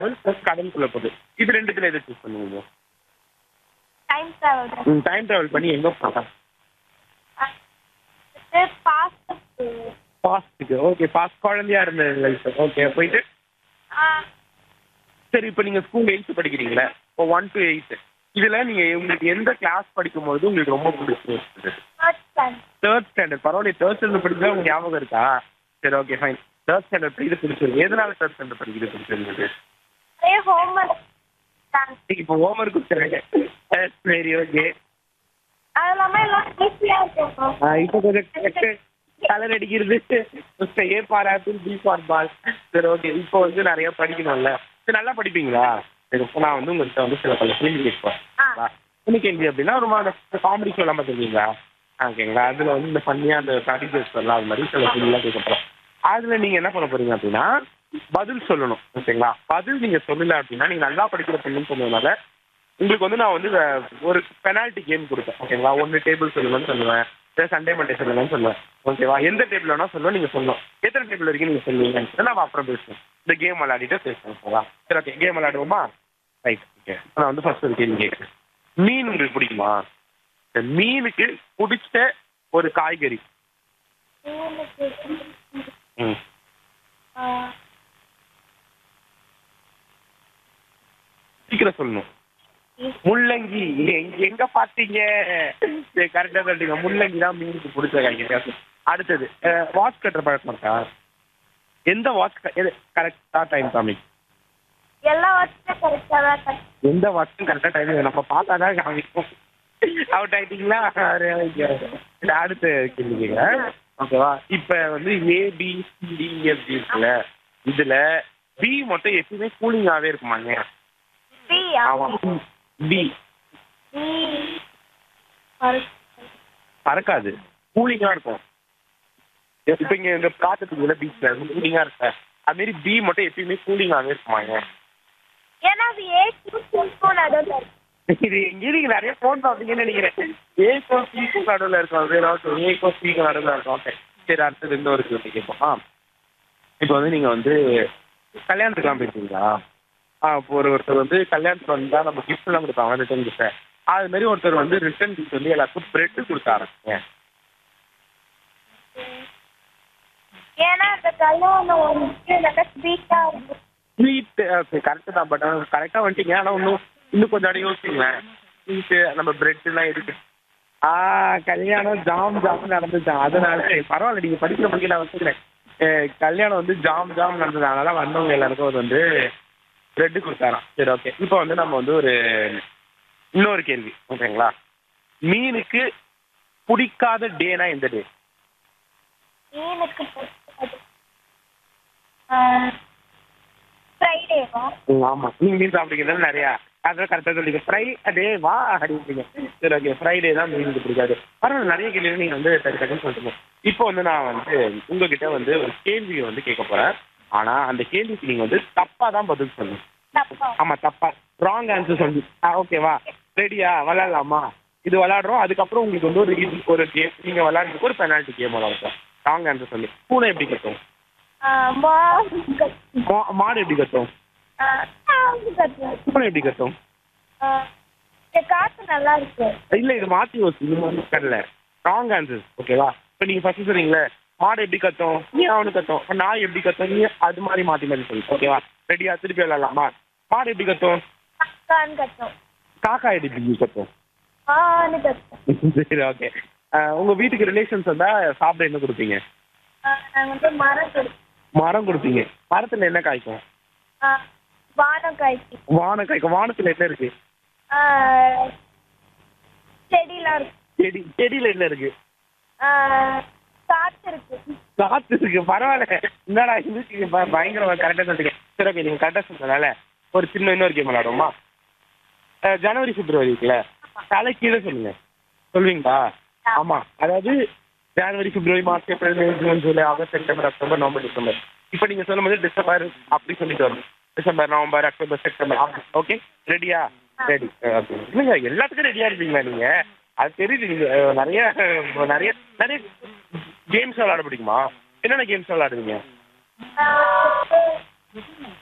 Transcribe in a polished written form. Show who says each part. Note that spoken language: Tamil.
Speaker 1: ப்ளஸ் கடலுக்குள்ள போகுது. இது 2த்துல எத சூஸ் பண்ணுவீங்க?
Speaker 2: Time travel.
Speaker 1: டைம் டிராவல் பண்ணி எங்க போகலாம்?
Speaker 2: பாஸ்ட்.
Speaker 1: பாஸ்ட்டுக்கு. ஓகே. பாஸ்ட் குழந்தையா இருந்த லைஃப். ஓகே. போயிட்டு சரி இப்போ நீங்க ஸ்கூல் 8th படிக்கிறீங்களா? இப்போ 1 to 8 இதுல நீங்க உங்களுக்கு எந்த கிளாஸ் படிக்கும்போது உங்களுக்கு ரொம்ப பிடிச்சிருந்தது? Third standard. பரவாயில்ல. தேர்ட் ஸ்டாண்டர்ட் படிக்கிறதா உங்களுக்கு ஞாபகம் இருக்கா? சரி ஓகே ஃபைன். தேர்ட் ஸ்டாண்டர்ட் படிக்கிறது பிடிச்சிருக்கு. எதனால தேர்ட் ஸ்டாண்டர்ட் படிக்கிறது பிடிச்சிருந்தது?
Speaker 2: ஹோம்வொர்க்.
Speaker 1: இப்போ ஹோம்ஒர்க் தராங்க. சரி ஓகே.
Speaker 2: அது இல்லாம எல்லாம் ஈஸியா இருக்கும்.
Speaker 1: இப்போ கொஞ்சம் கலர் அடிக்கிறது A for apple B for ball. சரி ஓகே. இப்போ வந்து நிறைய படிக்கணும்ல. சரி நல்லா படிப்பீங்களா? சரி இப்போ நான் வந்து உங்கள்கிட்ட வந்து சில பல கேள்வி கேட்பேன். என்ன கேள்வி அப்படின்னா ரொம்ப காமெடி ஷோலாம் பார்த்துருக்கீங்களா? ஓகேங்களா. அதில் வந்து இந்த ஃபன்னியாக அந்த கடி பேசலாம் அது மாதிரி சில கேள்விலாம் கேட்க போகிறோம். அதில் நீங்கள் என்ன பண்ண போறீங்க அப்படின்னா பதில் சொல்லணும். ஓகேங்களா. பதில் நீங்கள் சொல்லலை அப்படின்னா நீங்கள் நல்லா படிக்கிற பொண்ணுன்னு சொன்னதுனால உங்களுக்கு வந்து நான் வந்து ஒரு பெனால்ட்டி கேம் கொடுப்பேன். ஓகேங்களா. 1 டேபிள் சொல்லுவேன்னு சொல்லுவேன். சண்டே மண்டே சொல்லுவேன்னு சொல்லுவேன். ஓகேவா. எந்த டேபிள் வேணா சொல்லுவேன். நீங்கள் சொல்லணும். எத்தனை டேபிள் வரைக்கும் நீங்கள் சொல்லுவீங்கன்னு நம்ம அப்புறம் பேசுவோம். இந்த கேம் விளையாடிட்டு பேசுவோம். ஓகேவா. சரி ஓகே. கேம் விளையாடுவோமா? ரைட். ஓகே. நான் வந்து ஃபர்ஸ்ட் ஒரு கேள்வி கேட்குறேன். மீன் உங்களுக்கு பிடிக்குமா? இந்த மீனுக்கு பிடிச்ச ஒரு காய்கறி. ம் சீக்கிரம் சொல்லணும். முள்ளங்கி. எங்க பாத்தீங்க? கரெக்டா சொல்லிட்டீங்க. முள்ளங்கி தான் மீனுக்கு பிடிச்ச காய்கறி. அடுத்தது வாட்ச் கட்டுற பழக்கம் இருக்கா? எந்த வாட்ச் கரெக்டா டைம் காமிக்கும்?
Speaker 2: எல்லா வாட்சுமே கரெக்டா தான்.
Speaker 1: எந்த வாட்சும் கரெக்டா டைம் நம்ம பார்த்தாதான் காமிக்கும். அவுட் ஆயிட்டீங்களா? அடுத்த கேள்வி கேட்குறேன். ஓகேவா. இப்ப வந்து ABCDFG இருக்குல்ல, இதுல பி மட்டும் எப்பயுமே கூலிங்காவே இருக்குமாங்க? ஆமா. பி பறக்காது. கூலிங்கா இருக்கும். இப்ப இங்க இந்த காத்துக்குள்ள பீச்ல கூலிங்கா இருக்க அது மாதிரி பி மட்டும் எப்பயுமே கூலிங்காவே இருக்குமாங்க?
Speaker 2: ஏன்னா அது ஏக்கும் நடுவில் இருக்கு.
Speaker 1: இது நீங்க நிறைய போன் பாப்பீங்கன்னு நினைக்கிறேன். ஏக்கும் சிக்கும் நடுவில் இருக்கும். அது ஏக்கும் சிக்கும் நடுவில் இருக்கும். ஓகே. சரி அடுத்தது இந்த ஒரு கேள்வி கேட்போம். இப்போ வந்து நீங்க வந்து கல்யாணத்துக்குலாம் போயிருக்கீங்களா? இப்போ ஒருத்தர் வந்து கல்யாணத்துக்கு வந்தா நம்ம கிஃப்ட் எல்லாம் கொடுப்பாங்க ரிட்டர்ன் கிஃப்ட். அது மாதிரி ஒருத்தர் வந்து ரிட்டர்ன் கிஃப்ட் வந்து எல்லாருக்கும் பிரெட் கொடுத்தாரு.
Speaker 2: ஏன்னா அந்த கல்யாணம் வந்து நல்லா ஸ்வீட்டா இருக்கும்.
Speaker 1: ஸ்வீட் கரெக்டு தான். பட் கரெக்டாக வந்துட்டீங்க. ஆனால் இன்னும் கொஞ்சம் அடி யோசிச்சிங்களேன். ஸ்வீட்டு நம்ம பிரெட்லாம் இருக்கு. கல்யாணம் ஜாம் நடந்துச்சான். அதனால பரவாயில்ல. நீங்கள் படிக்கிற படிக்க நான் வச்சுக்கிறேன். கல்யாணம் வந்து ஜாம் நடந்தது. அதனால வந்தவங்க எல்லாருக்கும் அவர் வந்து பிரெட்டு கொடுத்தாராம். சரி ஓகே. இப்போ வந்து நம்ம வந்து இன்னொரு கேள்வி. ஓகேங்களா. மீனுக்கு பிடிக்காத டேனா எந்த டே?
Speaker 2: மீனுக்கு ஃப்ரைடேவா?
Speaker 1: ஆமா. நீங்க மீன் சாப்பிடுறீங்க நிறையா. அதான் கரெக்டாக சொல்லிங்க. ஃப்ரைடேவா அப்படின்றீங்க. சரி ஓகே. ஃப்ரைடே தான் மீனுக்கு பிடிக்காது. பரவாயில்ல. நிறைய கேள்வி நீங்கள் வந்து டக்குன்னு சொல்லிட்டுங்க. இப்போ வந்து நான் வந்து உங்ககிட்ட வந்து ஒரு கேள்வியை வந்து கேட்க போறேன். ஆனா அந்த கேள்விக்கு நீங்க வந்து தப்பா தான் பதில் சொல்லணும். ஆமா தப்பா. ராங் ஆன்சர் சொல்லி. ஓகேவா. ரெடியா? விளையாடலாமா? இது விளையாடுறோம். அதுக்கப்புறம் உங்களுக்கு வந்து ஒரு கேம் நீங்க விளையாடுறதுக்கு ஒரு பெனால்ட்டி கேம் விளையாடுறோம். ராங் ஆன்சர் சொல்லி. பூனை எப்படி கட்டும்? மாடு எப்படி கட்டும்? பூனை எப்படி கட்டும்?
Speaker 2: காத்து நல்லா இருக்கு.
Speaker 1: இல்ல இது மாத்தி யோசிக்கல. Wrong answer. ஓகேவா. இப்போ நீங்க ஃபர்ஸ்ட் சொன்னீங்களே மாடு எப்படி கட்டும், நீ அவனு கட்டும். நாய் எப்படி கட்டும், நீ அது மாதிரி மாத்தி சொல்லு. ஓகேவா. ரெடியா? திருப்பி விளையாடலாமா? மாடு எப்படி கட்டும்? காக்கா எப்படி கட்டும்? சரி ஓகே. உங்க வீட்டுக்கு ரிலேஷன்ஸ் வந்தா சாப்பிட என்ன கொடுப்பீங்க? மரம் கொடுப்பீங்க. மரத்துல என்ன காய்க்கும்?
Speaker 2: வானம் காய்க்கும்.
Speaker 1: வானத்துல என்ன இருக்கு?
Speaker 2: செடிலாம் இருக்கு.
Speaker 1: செடியில என்ன இருக்கு?
Speaker 2: காத்து இருக்கு.
Speaker 1: பரவாயில்ல. என்னடா இது பயங்கரமா கரெக்டா சொல்லிட்டீங்க. சரி ஓகே. நீங்க கரெக்டா சொன்னதால ஒரு இன்னொரு கேம் விளையாடுவோமா? ஜனவரி பிப்ரவரி இருக்குல்ல, தலை கீழே சொல்லுங்க. சொல்வீங்களா? ஆமா. அதாவது ஜனவரி பிப்ரவரி March April May June July August September October November December. இப்போ நீங்க சொல்லும் போது டிசம்பர் அப்படி சொல்லிட்டு வரும். December November October September. Okay. ரெடியா? ரெடி. ஓகே. இல்லைங்க எல்லாத்துக்கும் ரெடியா இருப்பீங்களா நீங்க? அது தெரியுது. நீங்க நிறைய நிறைய நிறைய கேம்ஸ் விளையாட பிடிக்குமா? என்னென்ன கேம்ஸ் விளையாடுவீங்க?